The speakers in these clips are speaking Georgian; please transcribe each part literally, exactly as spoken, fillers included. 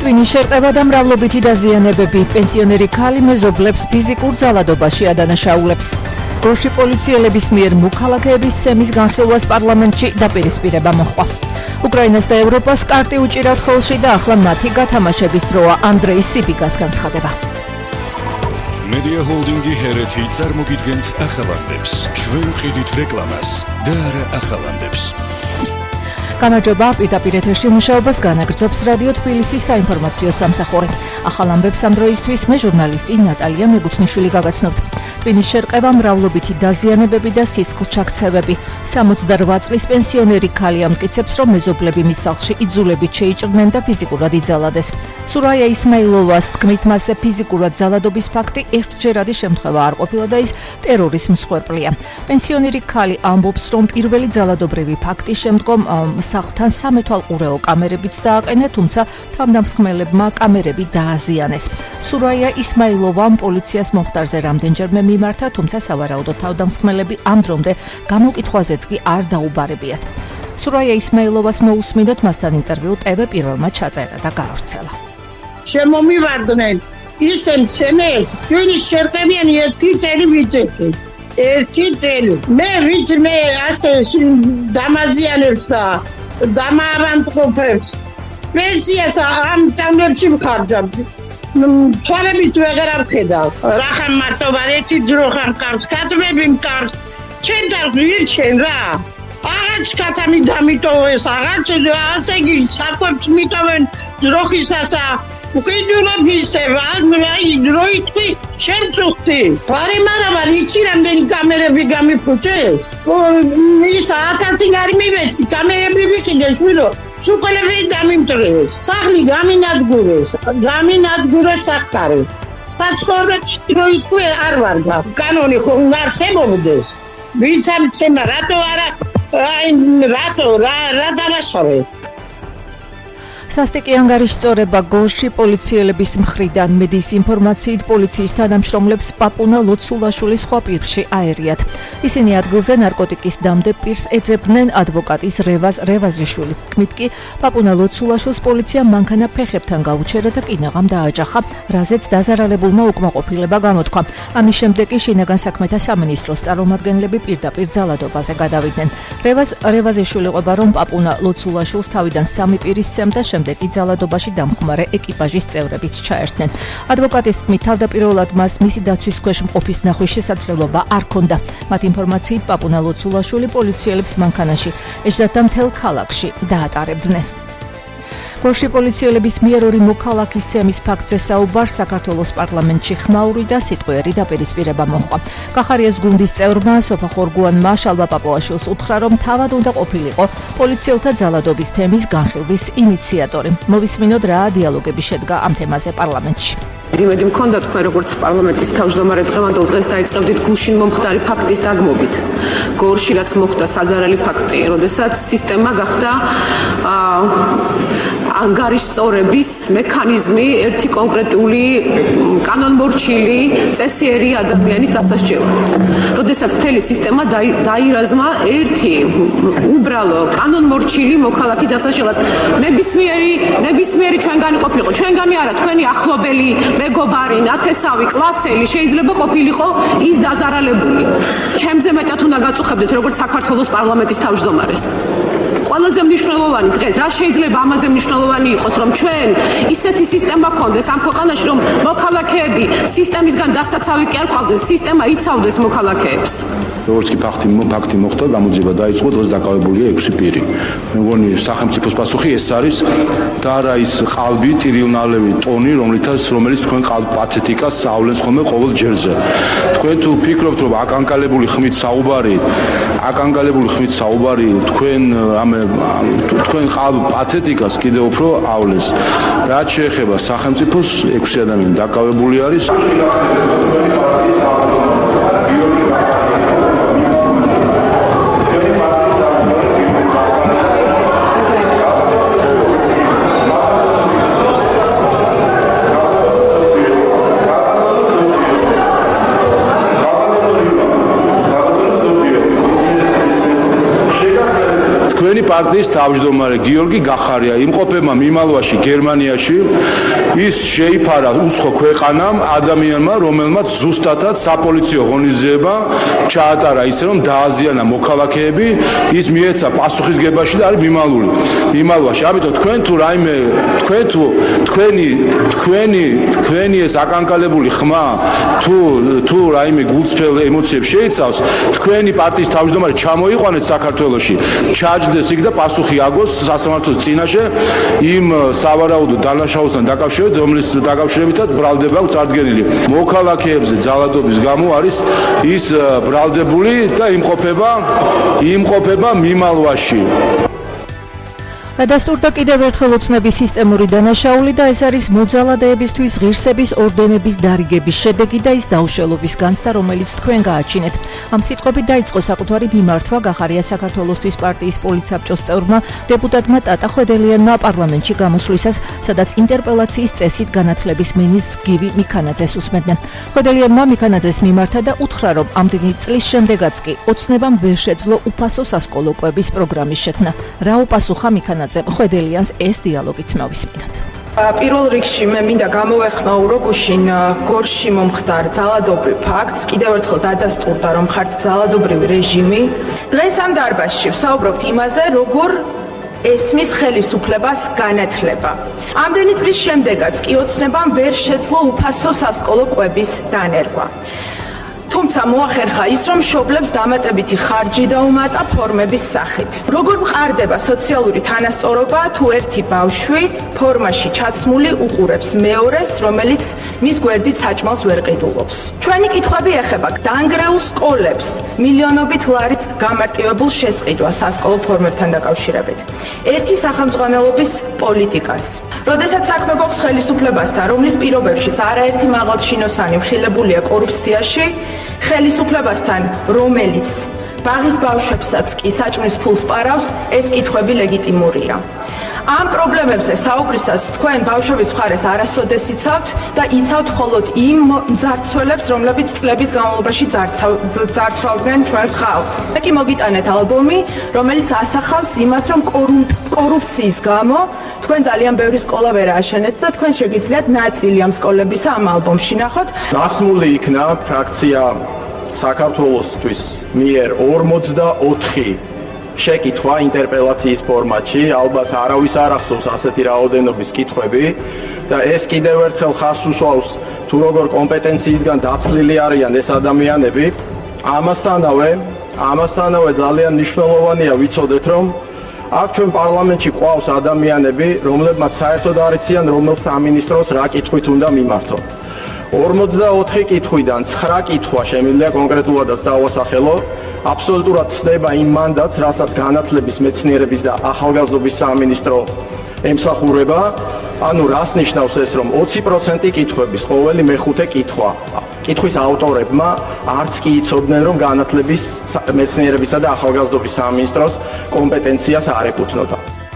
ტვინის შერყევა და მრავლობითი დაზიანებები. პენსიონერი ქალი მეზობლებს ფიზიკურ ძალადობაში ადანაშაულებს. გორში პოლიციელების მიერ მოქალაქეების სემის განხილვას პარლამენტში დაპირისპირება მოჰყვა. უკრაინას და ევროპას კარტი უჭირავთ ხელში და ახლა მათი გათამაშების დროა. ანდრეი სიბიგას განცხადება. Media Holdingi ჰერეთი წარმოგიდგენთ ახალანდებს. ჩვენ ვყიდით რეკლამას და არა ახალანდებს. გამარჯობა, პირდაპირ ეთერში მუშაობას განაგრძობს რადიო თბილისის საინფორმაციო სამსახური. ახალ ამბებს ამ დროისთვის მე ჟურნალისტი ნატალია მეგუთნიშვილი გაგაცნობთ. ტვინის შერყევა, მრავლობითი დაზიანებები და სისხლჩაქცევები. სამოცდარვაი წლის პენსიონერი ქალი ამტკიცებს, რომ მეზობლები მის სახლში იძულებით შეიჭრნენ და ფიზიკურად იძალადეს. სურაია ისმაილოვას თქმით, მასზე ფიზიკურად ძალადობის ფაქტი ერთჯერადი შემთხვევა არ ყოფილა და ის ტერორის მსხვერპლია. პენსიონერი ქალი ამბობს, რომ პირველი ძალადობრივი ფაქტის შემდგომ სახლთან სამეთვალყურეო კამერებიც დააყენა, თუმცა თავდამსხმელებმა კამერები დააზიანეს. სურაია ისმაილოვამ პოლიციას მომხდარზე რამდენჯერმე მიმართა, თუმცა სავარაუდოდ თავდამსხმელები ამ დრომდე გამოკითხვაზეც კი არ დაუბარებიათ. სურაია ისმაილოვას მოусმინოთ, მასთან ინტერვიუ ტევ პირველმა ჩაწერა და გაავრცელა. შემომივარდნენ ისე მცემეს, ტვინის შერყევიანი ერთი წელი ვიცექი. ერთი წელი. მე ვიცი მე ასე დამაზიანებს და დამაავადმყოფებს. პენსიას ამ წამებში ვხარჯავ. თვალებით ვეღარ ვხედავ. რახან მარტო ვარ ერთი ძრო ხარ მყავს, კატვები მყავს. ჩემ დავიჩენ რა. აღარც კატამი დამიტოვეს, აღარც ასე იგი საკვებს მიტოვენ ძროხისასა. უკიდურებ ისევ, აი დროითი შემწუხდი. პარემარავა რიცი რამდენი კამერები გამიფუჭეს? ის ათასი გარი მივეცი, კამერები ვიყიდე შვილო. სუყელები დამიმტრეს. სახლი გამინადგურეს, გამინადგურეს სახკარი. საცხოვრებლად დროითი არ ვარ და კანონი ხო არსებობდეს. ვინც ამცემა რატო არა აი რატო რა რა დავაშორე? სასტიკი ანგარიშ წორება გორში პოლიციელების მხრიდან. მედიის ინფორმაციით პოლიციის თანამშრომლებს პაპუნა ლოცულაშვილის სხვა პირში აერიათ. ისინი ადგილზე ნარკოტიკის დამდებ პირს ეძებდნენ. ადვოკატის რევაზ რევაზიშვილის თქმით კი პაპუნა ლოცულაშვილს პოლიციამ მანქანა ფეხებთან გაუჩერა და კინაღამ დააჯახა, რაზეც დაზარალებულმა უკმაყოფილება გამოთქვა. ამის შემდეგ კი შინაგან საქმეთა სამინისტროს წარმომადგენლები პირდაპირ ძალადობაზე გადავიდნენ. რევაზ რევაზიშვილი ყვება, რომ პაპუნა ლოცულაშვილს თავიდან სამი პირი სცემდა, შემდეგ ძალადობაში დამხმარე ეკიპაჟის წევრებიც ჩაერთნენ. ადვოკატის თქმით, თავდაპირველად მას მისი დაცვის ქვეშ მყოფის ნახვის შესაძლებლობა არ ჰქონდა. მათ ინფორმაციით პაპუნა ლოცულაშვილი პოლიციელებს მანქანაში ეჯდათ და მთელ ქალაქში დაატარებდნენ. გორში პოლიციელების მიერ ორი მოქალაქის ცემის ფაქტზე საუბარს საქართველოს პარლამენტში ხმაური და სიტყვიერი დაპირისპირება მოჰყვა. კახარიას გუნდის წევრმა სოფა ხორგუანმა შალვა პაპუაშვილს უთხრა, რომ თავად უნდა ყოფილიყო პოლიციელთა ძალადობის თემის განხილვის ინიციატორი. მოვისმინოთ რა დიალოგები შედგა ამ თემაზე პარლამენტში. იმედი მქონდა თქვენ როგორც პარლამენტის თავმჯდომარე დღევანდელ დღეს დაიწყებდით გუშინ მომხდარი ფაქტის დაგმობით. გორში რაც მოხდა საზარელი ფაქტი, როდესაც სისტემა გახდა ანგარიშ სწორების მექანიზმი ერთი კონკრეტული კანონმორჩილი წესიერი ადამიანის დასასჯელად. როდესაც მთელი სისტემა დაირაზმა ერთი უბრალო კანონმორჩილი მოქალაქის დასასჯელად. ნებისმიერი ნებისმიერი ჩვენგანი ყოფილიყო, ჩვენგანი არა, თქვენი ახლობელი, მეგობარი, ნათესავი, კლასელი შეიძლება ყოფილიყო ის დაზარალებული. ჩემზე მეტად უნდა გაწუხებდეთ როგორც საქართველოს პარლამენტის თავმჯდომარეს. ყველაზე მნიშვნელოვანი დღეს რა შეიძლება ამაზე მნიშვნელოვანი იყოს, რომ ჩვენ ისეთი სისტემა გქონდეს ამ ქვეყანაში, რომ მოქალაქეები სისტემისგან დასაცავი კი არ ყავდეს, სისტემა იცავდეს მოქალაქეებს. როგორც კი ფაქტი ფაქტი მოხდა, გამოძიება დაიწყო, დღეს დაკავებულია ექვსი პირი. მე მგონი სახელმწიფოს პასუხი ეს არის და არა ის ყალბი, ტირილნალევი ტონი, რომლითაც რომელიც თქვენ პათეტიკას ავლენს ხოლმე ყოველ ჯერზე. თქვენ თუ ფიქრობთ, რომ აკანკალებული ხმით საუბარი, აკანკალებული ხმით საუბარი თქვენ ამ თქვენ ყალბ პათეტიკას კიდევ უფრო ავლენს. რაც შეეხება სახელმწიფოს, ექვსი ადამიანი დაკავებული არის. პარტიის თავმჯდომარე გიორგი გახარია იმყოფება მიმალვაში გერმანიაში. ის შეიფარა უსხო ქვეყანამ ადამიანმა, რომელმაც ზუსტადად საპოლიციო ღონისძიება ჩაატარა ისე რომ დააზიანა მოქალაქეები, ის მიეცა პასუხისგებაში და არის მიმალული მიმალვაში. ამიტომ თქვენ თუ რაიმე თქვენ თუ თქვენი თქვენი თქვენი ეს აკანკალებული ხმა თუ თუ რაიმე გულწრფელ ემოციებს შეიცავს, თქვენი პარტიის თავმჯდომარე ჩამოიყვანეთ საქართველოში, ჩაჯდეს იქ და პასუხი აგოს სასამართლოს წინაშე იმ სავარაუდო დანაშაულთან დაკავშირებით, რომლის დაკავშირებითაც ბრალდება აქვს წარდგენილი. მოქალაქეებზე ძალადობის გამო არის ის ბრალდებული და იმყოფება იმყოფება მიმალვაში. დასტურდა კიდევ ერთხელ ოცნების სისტემური დანაშაული და ეს არის მოძალადეებისთვის ღირსების ორდენების დარიგების შედეგი და ის დაუშალობის განცდა, რომელიც თქვენ გააჩინეთ. ამ სიტყვებით დაიწყო საკუთარი მიმართვა გახარია საქართველოსთვის პარტიის პოლიტსაბჭოს წევრმა დეპუტატმა ტატა ხვედელიანმა პარლამენტში გამოსვლისას, სადაც ინტერპელაციის წესით განათლების მინისტრს გივი მიქანაძეს უსმენდნენ. ხვედელიანმა მიქანაძეს მიმართა და უთხრა, რომ ამდენი წლის შემდეგაც კი ოცნებამ ვერ შეძლო უფასო სასკოლო კვების პროგრამის შექმნა. რა უპასუხა მიქანაძე ხვედელიანს, ეს დიალოგიც მოვისმინოთ. პირველ რიგში მე მინდა გამოვეხმაურო გუშინ გორში მომხდარ ძალადობრივ ფაქტს, კიდევ ერთხელ დადასტურდა, რომ ხართ ძალადობრივი რეჟიმი. დღეს ამ დარბაზში ვსაუბრობთ იმაზე, როგორ ესმის ხელისუფლებას განათლება. ამდენი წლის შემდეგაც კი ოცნებამ ვერ შეძლო უფასო სასკოლო კვების დანერგვა. თუმცა მოახერხა ის, რომ მშობლებს დამატებითი ხარჯი დაუმატა ფორმების სახით. როგორ მყარდება სოციალური თანასწორობა, თუ ერთი ბავშვი ფორმაში ჩაცმული უყურებს მეორეს, რომელიც მის გვერდით საჭმელს ვერ ყიდულობს. ჩვენი კითხვები ეხება დანგრეულ სკოლებს, მილიონობით ლარით გამარტივებულ შესყიდვას სასკოლო ფორმებთან დაკავშირებით. ერთი სახელმძღვანელობის პოლიტიკას. როდესაც საქმე გვაქვს ხელისუფლებასთან, რომლის პირობებშიც არაერთი მაღალჩინოსანი მხილებულია კორუფციაში, ხელისუფლებასთან, რომელიც ბაღის ბავშვებსაც კი საჭმლის ფულს პარავს, ეს კითხვები ლეგიტიმურია. ამ პრობლემებზე საუბრისას თქვენ ბავშვების მხარეს არასოდეს იცავთ და იცავთ მხოლოდ იმ მძარცველებს, რომლებიც წლების განმავლობაში ძარცვავდნენ ჩვენს ხალხს. მე კი მოგიტანეთ ალბომი, რომელიც ასახავს იმას, რომ კორუფციის გამო თქვენ ძალიან ბევრი სკოლა ვერ ააშენეთ და თქვენ შეგიძლიათ ნაწილი ამ სკოლებისა ამ ალბომში ნახოთ. დასმული იქნა ფრაქცია საქართველოსთვის მიერ ორმოცდაოთხი შეკითხვა ინტერპელაციის ფორმატში, ალბათ არავის არ ახსოვს ასეთი რაოდენობის კითხვები და ეს კიდევ ერთხელ ხაზს უსვავს თუ როგორ კომპეტენციისგან დაცლილი არიან ეს ადამიანები. ამასთანავე, ამასთანავე ძალიან მნიშვნელოვანია ვიცოდეთ, რომ აქ ჩვენ პარლამენტში ყავს ადამიანები, რომლებმაც საერთოდ არ იციან, რომელ სამინისტროს რა კითხვით უნდა მიმართონ. ორმოცდაოთხი კითხვიდან ცხრა კითხვა შემიძლია კონკრეტულადაც დავასახელო. აბსოლუტურად ცდება იმ მანდატს, რასაც განათლების, მეცნიერების და ახალგაზრდობის სამინისტრო ემსახურება. ანუ რას ნიშნავს ეს, რომ ოცი პროცენტი კითხვების ყოველი მეხუთე კითხვა კითხვის ავტორებმა არც კი იცოდნენ, რომ განათლების, მეცნიერებისა და ახალგაზრდობის სამინისტროს კომპეტენციას არ ეკუთვნოდა.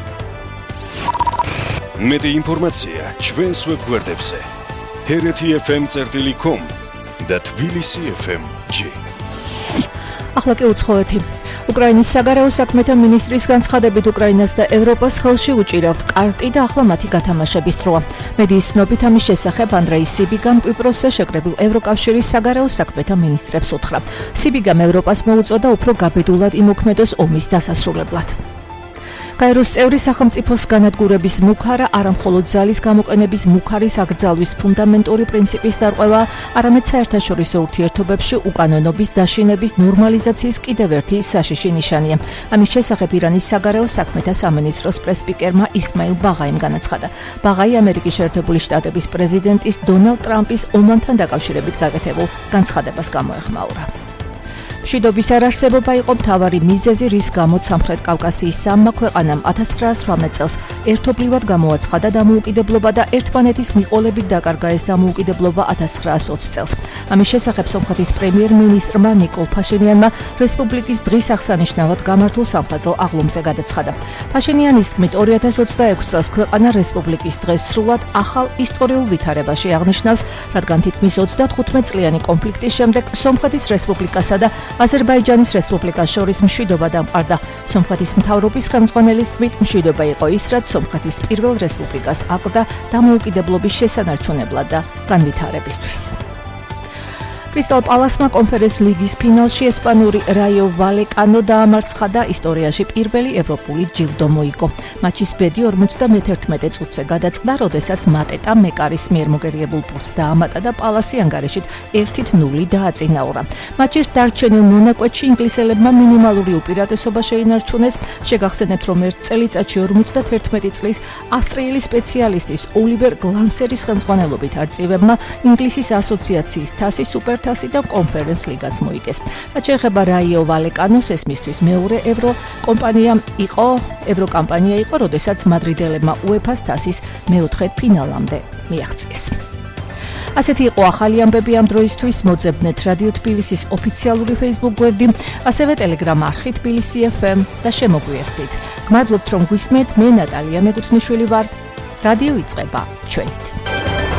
მეტი ინფორმაცია ჩვენს ვებგვერდებზე ჰერეთი ეფ ემ წერტილი კომ და თბილისი ეფ ემ ჯი. ახლა კი უცხოეთი. უკრაინის საგარეო საქმეთა მინისტრის განცხადებით უკრაინას და ევროპას ხელში უჭირავთ კარტი და ახლა მათი გათამაშების დროა. მედიის ცნობით ამის შესახებ ანდრეი სიბიგამ კვიპროსზე შეკრებილ ევროკავშირის საგარეო საქმეთა მინისტრებს უთხრა. სიბიგამ ევროპას მოუწოდა უფრო გაბედულად იმოქმედოს ომის დასასრულებლად. კაიროს წევრი სახელმწიფოს განადგურების მუქარა არამხოლოდ ძალის გამოყენების მუქარის აკრძალვის ფუნდამენტური პრინციპის დარღვევა, არამედ საერთაშორისო ურთიერთობებში უკანონობის დაშინების ნორმალიზაციის კიდევ ერთი საშიში ნიშანია. ამის შესახებ ირანის საგარეო საქმეთა სამინისტროს პრესპიკერმა ისმაილ ბაღაიმ განაცხადა. ბაღაი ამერიკის შეერთებული შტატების პრეზიდენტის დონალდ ტრამპის ომანთან დაკავშირებით გაკეთებულ განცხადებას გამოეხმაურა. მშვიდობის არარსებობა იყო მთავარი მიზეზი, რის გამოც სამხრეთ კავკასიის სამმა ქვეყანამ ათას ცხრაასი თვრამეტ წელს ერთობლივად გამოაცხადა დამოუკიდებლობა და ერთმანეთის მიყოლებით დაკარგა ეს დამოუკიდებლობა ათას ცხრაასი ოცი წელს. ამის შესახებ სომხეთის პრემიერ-მინისტრმა ნიკოლ ფაშინიანმა რესპუბლიკის დღის აღსანიშნავად გამართულ სამხედრო აღლუმზე გადაცხადა. ფაშინიანის თქმით, ორი ათას ოცდაექვსი წელს ქვეყანა რესპუბლიკის დღეს სრულად ახალ ისტორიულ ვითარებაში აღნიშნავს, რადგან თითქმის ოცდათხუთმეტ წლიანი კონფლიქტის შემდეგ სომხეთის რესპუბლიკასა და აზერბაიჯანის რესპუბლიკას შორის მშვიდობა დამყარდა. სომხეთის მთავრობის ხელმძღვანელის თქმით, მშვიდობა იყო ის, რაც სომხეთის პირველ რესპუბლიკას აკლდა დამოუკიდებლობის შესანარჩუნებლად და განვითარებისთვის. კრისტალ პალასმა კონფერენს ლიგის ფინალში ესპანური რაიო ვალეკანო დაამარცხა და ისტორიაში პირველი ევროპული ჯილდო მოიგო. მატჩის ბედი ორმოცდამეთერთმეტე წუთზე გადაწყდა, როდესაც მატეტა მეკარის მიერ მოგერიებულ პურტს დაამატა და პალასი ანგარიშით ერთი ნული დააწინაურა. მატჩის დარჩენილ მონაკვეთში ინგლისელებმა მინიმალური უპირატესობა შეინარჩუნეს. შეგახსენეთ, რომ ერთ წელიწადში ორმოცდათერთმეტი წლის ავსტრიელი სპეციალისტის ოლივერ გლანსერის ხელმძღვანელობით არწივებმა ინგლისის ასოციაციის თასი სუპერ თასი და კონფერენს ლიგაც მოიგეს. რაც შეეხება რაიო ვალეკანოს, ეს მისთვის მეორე ევრო კომპანია იყო, ევროკამპანია იყო, როდესაც მადრიდელებმა უეფას თასის მეოთხე ფინალამდე მიაღწიეს. ასეთი იყო ახალი ამბები ამ დროისთვის. მოძებნეთ რადიო თბილისის ოფიციალური Facebook გვერდი, ასევე Telegram არხი თბილისი ეფ ემ და შემოგვიერთდით. გმადლობთ, რომ გვისმენთ. მე ნატალია მეგუთმიშვილი ვარ. რადიო იწყება ჩვენით.